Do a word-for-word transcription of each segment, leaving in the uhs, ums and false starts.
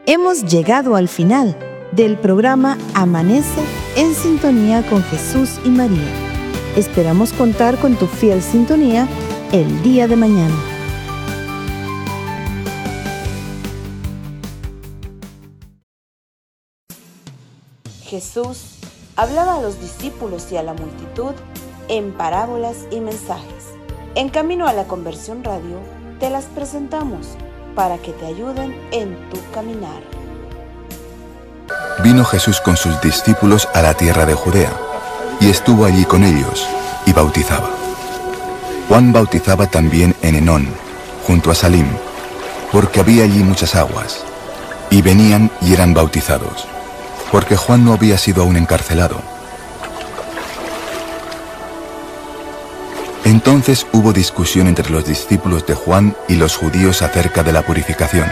Hemos llegado al final del programa Amanece en sintonía con Jesús y María. Esperamos contar con tu fiel sintonía el día de mañana. Jesús hablaba a los discípulos y a la multitud en parábolas y mensajes. En Camino a la Conversión Radio te las presentamos para que te ayuden en tu caminar. Vino Jesús con sus discípulos a la tierra de Judea, y estuvo allí con ellos, y bautizaba. Juan bautizaba también en Enón, junto a Salim, porque había allí muchas aguas, y venían y eran bautizados, porque Juan no había sido aún encarcelado. Entonces hubo discusión entre los discípulos de Juan y los judíos acerca de la purificación.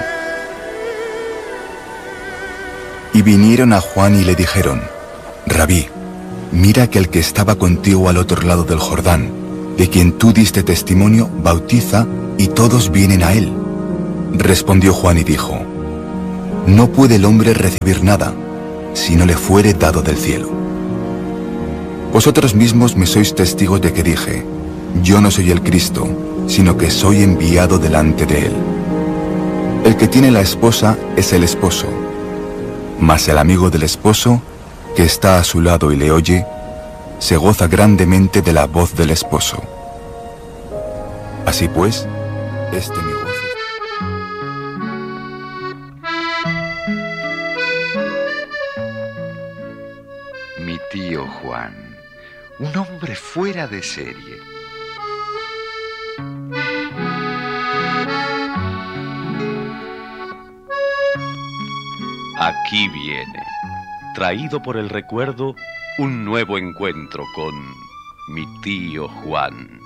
Y vinieron a Juan y le dijeron: Rabí, mira que el que estaba contigo al otro lado del Jordán, de quien tú diste testimonio, bautiza, y todos vienen a él. Respondió Juan y dijo: No puede el hombre recibir nada, si no le fuere dado del cielo. Vosotros mismos me sois testigos de que dije: Yo no soy el Cristo, sino que soy enviado delante de él. El que tiene la esposa es el esposo, mas el amigo del esposo, que está a su lado y le oye, se goza grandemente de la voz del esposo. Así pues, este mi gozo. Mi tío Juan, un hombre fuera de serie. Aquí viene, traído por el recuerdo, un nuevo encuentro con mi tío Juan.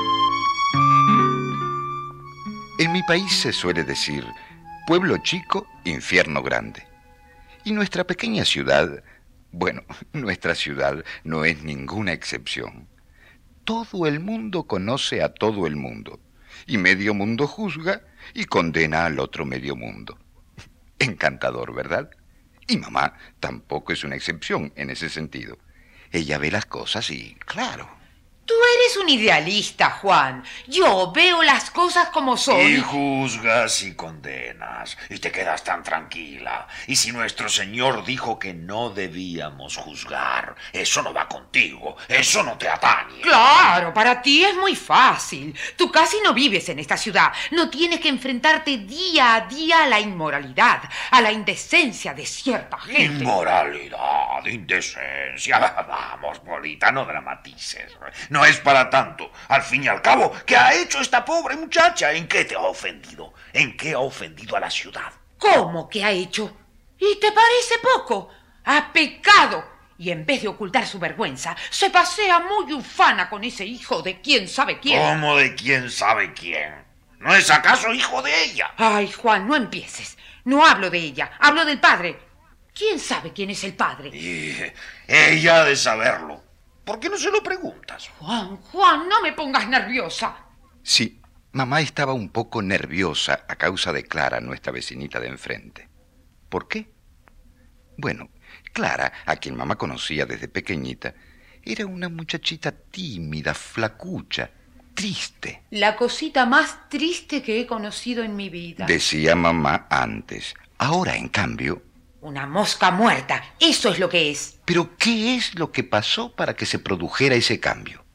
En mi país se suele decir: pueblo chico, infierno grande. Y nuestra pequeña ciudad, bueno, nuestra ciudad no es ninguna excepción. Todo el mundo conoce a todo el mundo, y medio mundo juzga y condena al otro medio mundo. Encantador, ¿verdad? Y mamá tampoco es una excepción en ese sentido. Ella ve las cosas y, claro. Tú eres un idealista, Juan. Yo veo las cosas como son. Y juzgas y condenas, y te quedas tan tranquila. Y si nuestro Señor dijo que no debíamos juzgar, eso no va contigo, eso no te atañe. Claro, para ti es muy fácil. Tú casi no vives en esta ciudad. No tienes que enfrentarte día a día a la inmoralidad, a la indecencia de cierta gente. Inmoralidad, indecencia. Vamos, Polita, no dramatices. No es para tanto. Al fin y al cabo, ¿qué ha hecho esta pobre muchacha? ¿En qué te ha ofendido? ¿En qué ha ofendido a la ciudad? ¿Cómo que ha hecho? ¿Y te parece poco? Ha pecado. Y en vez de ocultar su vergüenza, se pasea muy ufana con ese hijo de quién sabe quién. ¿Cómo de quién sabe quién? ¿No es acaso hijo de ella? Ay, Juan, no empieces. No hablo de ella, hablo del padre. ¿Quién sabe quién es el padre? Y ella ha de saberlo. ¿Por qué no se lo preguntas? Juan, Juan, no me pongas nerviosa. Sí, mamá estaba un poco nerviosa a causa de Clara, nuestra vecinita de enfrente. ¿Por qué? Bueno, Clara, a quien mamá conocía desde pequeñita, era una muchachita tímida, flacucha, triste. La cosita más triste que he conocido en mi vida. Decía mamá antes. Ahora, en cambio... Una mosca muerta, eso es lo que es. ¿Pero qué es lo que pasó para que se produjera ese cambio?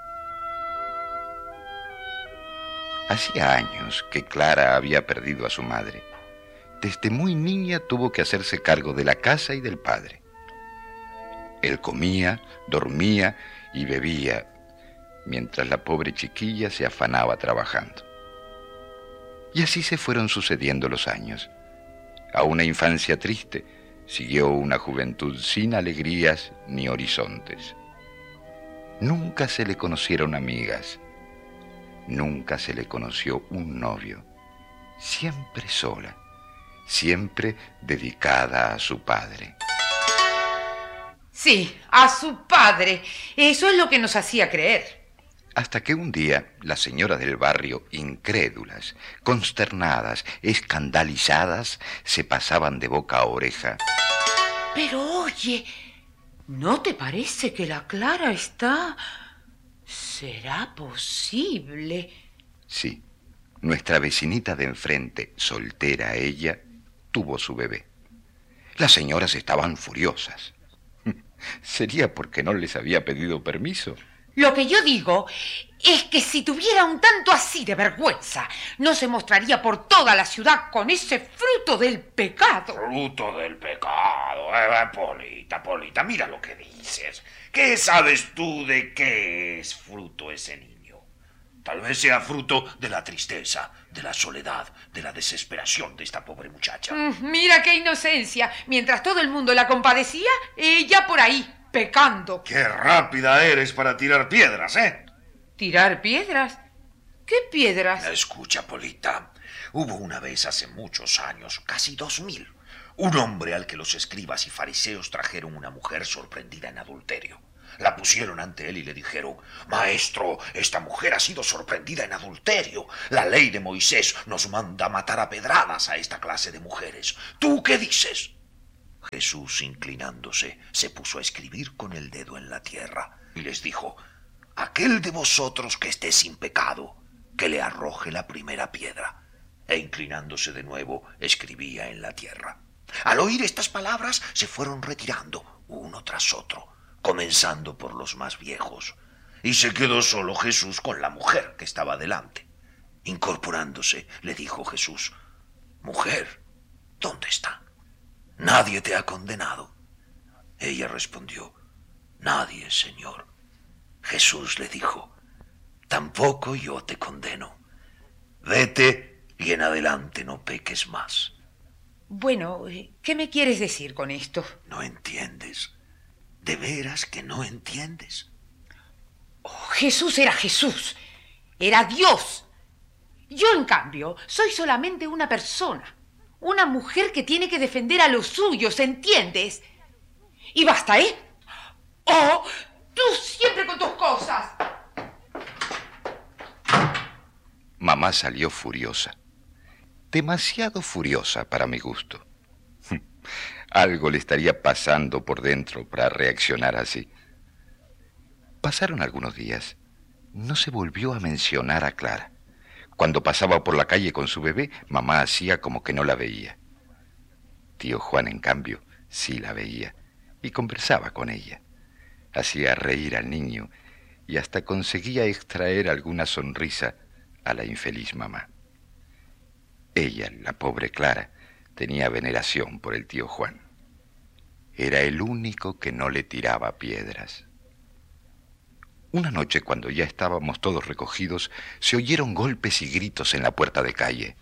Hacía años que Clara había perdido a su madre. Desde muy niña tuvo que hacerse cargo de la casa y del padre. Él comía, dormía y bebía, mientras la pobre chiquilla se afanaba trabajando. Y así se fueron sucediendo los años. A una infancia triste siguió una juventud sin alegrías ni horizontes. Nunca se le conocieron amigas, nunca se le conoció un novio. Siempre sola, siempre dedicada a su padre. Sí, a su padre. Eso es lo que nos hacía creer. Hasta que un día las señoras del barrio, incrédulas, consternadas, escandalizadas, se pasaban de boca a oreja. Pero oye, ¿no te parece que la Clara está...? ¿Será posible? Sí, nuestra vecinita de enfrente, soltera ella, tuvo su bebé. Las señoras estaban furiosas. ¿Sería porque no les había pedido permiso? Lo que yo digo es que si tuviera un tanto así de vergüenza, no se mostraría por toda la ciudad con ese fruto del pecado. Fruto del pecado. Eh, Polita, Polita, mira lo que dices. ¿Qué sabes tú de qué es fruto ese niño? Tal vez sea fruto de la tristeza, de la soledad, de la desesperación de esta pobre muchacha. Mm, mira qué inocencia. Mientras todo el mundo la compadecía, ella por ahí, pecando. ¡Qué rápida eres para tirar piedras, eh! ¿Tirar piedras? ¿Qué piedras? Escucha, Polita. Hubo una vez hace muchos años, casi dos mil, un hombre al que los escribas y fariseos trajeron una mujer sorprendida en adulterio. La pusieron ante él y le dijeron: Maestro, esta mujer ha sido sorprendida en adulterio. La ley de Moisés nos manda matar a pedradas a esta clase de mujeres. ¿Tú qué dices? Jesús, inclinándose, se puso a escribir con el dedo en la tierra y les dijo: Aquel de vosotros que esté sin pecado, que le arroje la primera piedra. E inclinándose de nuevo, escribía en la tierra. Al oír estas palabras, se fueron retirando, uno tras otro, comenzando por los más viejos. Y se quedó solo Jesús con la mujer que estaba delante. Incorporándose, le dijo Jesús: Mujer, ¿dónde está? ¿Nadie te ha condenado? Ella respondió: Nadie, Señor. Jesús le dijo: Tampoco yo te condeno. Vete y en adelante no peques más. Bueno, ¿qué me quieres decir con esto? ¿No entiendes? ¿De veras que no entiendes? Oh, Jesús era Jesús. Era Dios. Yo, en cambio, soy solamente una persona. Una mujer que tiene que defender a los suyos, ¿entiendes? Y basta, ¿eh? ¡Oh! ¡Tú siempre con tus cosas! Mamá salió furiosa. Demasiado furiosa para mi gusto. Algo le estaría pasando por dentro para reaccionar así. Pasaron algunos días. No se volvió a mencionar a Clara. Cuando pasaba por la calle con su bebé, mamá hacía como que no la veía. Tío Juan, en cambio, sí la veía y conversaba con ella. Hacía reír al niño y hasta conseguía extraer alguna sonrisa a la infeliz mamá. Ella, la pobre Clara, tenía veneración por el tío Juan. Era el único que no le tiraba piedras. Una noche, cuando ya estábamos todos recogidos, se oyeron golpes y gritos en la puerta de calle.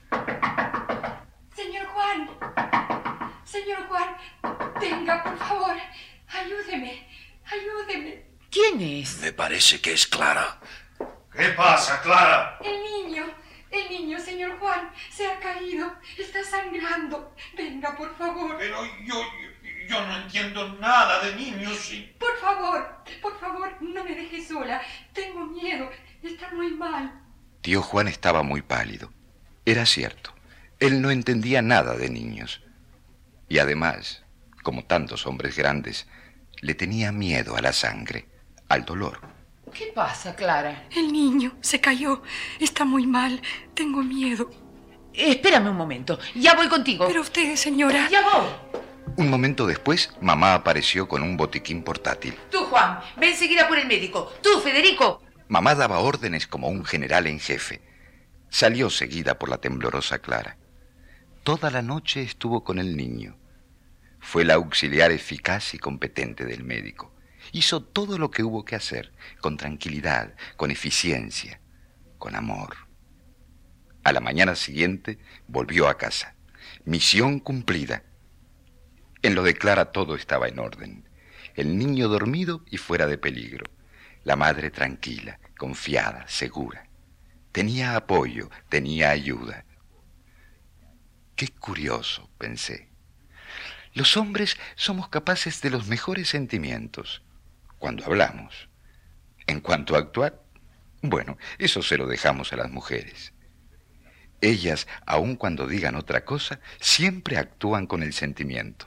Señor Juan, señor Juan, venga, por favor, ayúdeme, ayúdeme. ¿Quién es? Me parece que es Clara. ¿Qué pasa, Clara? El niño, el niño, señor Juan, se ha caído, está sangrando. Venga, por favor. Pero yo, yo, yo no entiendo nada de niños y... Por favor, por favor, no me deje sola. Tengo miedo, está muy mal. Tío Juan estaba muy pálido. Era cierto, él no entendía nada de niños. Y además, como tantos hombres grandes, le tenía miedo a la sangre, al dolor. ¿Qué pasa, Clara? El niño se cayó, está muy mal, tengo miedo. Espérame un momento, ya voy contigo. Pero usted, señora... Ya voy. Un momento después, mamá apareció con un botiquín portátil. Tú, Juan, ve enseguida por el médico. Tú, Federico. Mamá daba órdenes como un general en jefe. Salió seguida por la temblorosa Clara. Toda la noche estuvo con el niño. Fue la auxiliar eficaz y competente del médico. Hizo todo lo que hubo que hacer, con tranquilidad, con eficiencia, con amor. A la mañana siguiente volvió a casa. Misión cumplida. En lo de Clara todo estaba en orden. El niño dormido y fuera de peligro. La madre tranquila, confiada, segura. Tenía apoyo, tenía ayuda. Qué curioso, pensé. Los hombres somos capaces de los mejores sentimientos cuando hablamos. En cuanto a actuar, Bueno, eso se lo dejamos a las mujeres. Ellas, aun cuando digan otra cosa, siempre actúan con el sentimiento.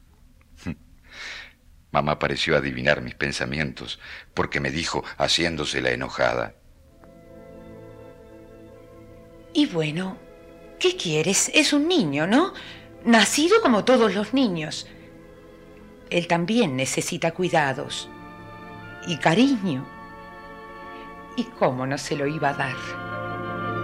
Mamá pareció adivinar mis pensamientos porque me dijo, haciéndose la enojada: Y bueno, ¿qué quieres? Es un niño, ¿no? Nacido como todos los niños. Él también necesita cuidados y cariño. ¿Y cómo no se lo iba a dar?